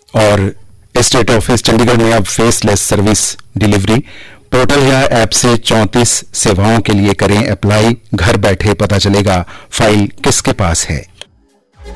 और state office Chandigarh में अब फेसलेस सर्विस डिलीवरी पोर्टल या ऐप से 34 सेवाओं के लिए करें अप्लाई। घर बैठे पता चलेगा फाइल किसके पास है।